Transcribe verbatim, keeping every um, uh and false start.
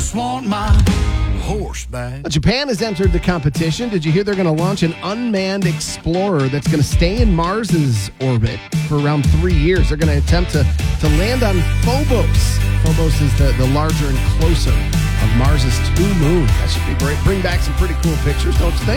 just want my horse back. Japan has entered the competition. Did you hear they're going to launch an unmanned explorer that's going to stay in Mars's orbit for around three years? They're going to attempt to, to land on Phobos. Phobos is the, the larger and closer of Mars's two moons. That should be great. Bring back some pretty cool pictures, don't you think?